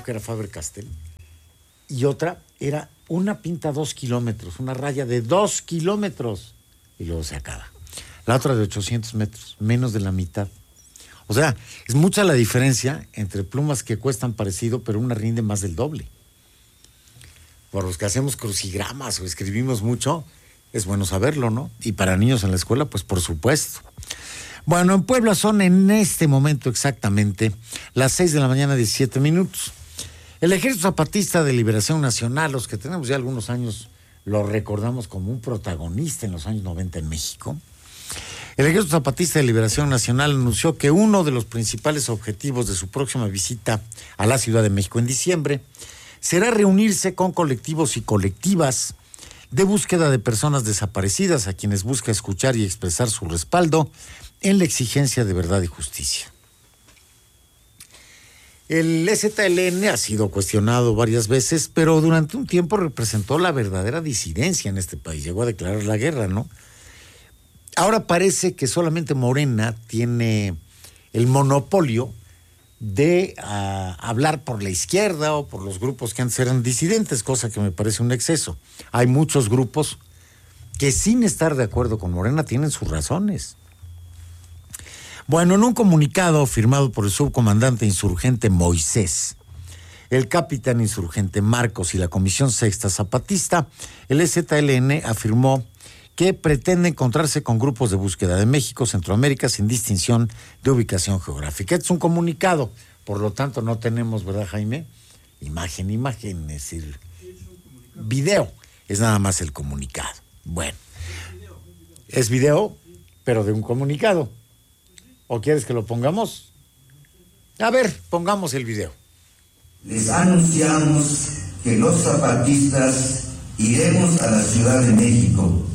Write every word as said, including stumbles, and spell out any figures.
que era Faber-Castell, y otra era una pinta dos kilómetros, una raya de dos kilómetros, y luego se acaba. La otra de ochocientos metros, menos de la mitad. O sea, es mucha la diferencia entre plumas que cuestan parecido, pero una rinde más del doble. Por los que hacemos crucigramas o escribimos mucho, es bueno saberlo, ¿no? Y para niños en la escuela, pues por supuesto. Bueno, en Puebla son en este momento exactamente las seis de la mañana, diecisiete minutos. El Ejército Zapatista de Liberación Nacional, los que tenemos ya algunos años, lo recordamos como un protagonista en los años noventa en México. El Ejército Zapatista de Liberación Nacional anunció que uno de los principales objetivos de su próxima visita a la Ciudad de México en diciembre será reunirse con colectivos y colectivas de búsqueda de personas desaparecidas, a quienes busca escuchar y expresar su respaldo en la exigencia de verdad y justicia. El E Z L N ha sido cuestionado varias veces, pero durante un tiempo representó la verdadera disidencia en este país. Llegó a declarar la guerra, ¿no? Ahora parece que solamente Morena tiene el monopolio de uh, hablar por la izquierda o por los grupos que antes eran disidentes, cosa que me parece un exceso. Hay muchos grupos que sin estar de acuerdo con Morena tienen sus razones. Bueno, en un comunicado firmado por el subcomandante insurgente Moisés, el capitán insurgente Marcos y la Comisión Sexta Zapatista, el E Z L N afirmó que pretende encontrarse con grupos de búsqueda de México, Centroamérica, sin distinción de ubicación geográfica. Este es un comunicado, por lo tanto no tenemos, ¿verdad, Jaime? Imagen, imagen, es decir, video, es nada más el comunicado. Bueno, es video, pero de un comunicado. ¿O quieres que lo pongamos? A ver, pongamos el video. Les anunciamos que los zapatistas iremos a la Ciudad de México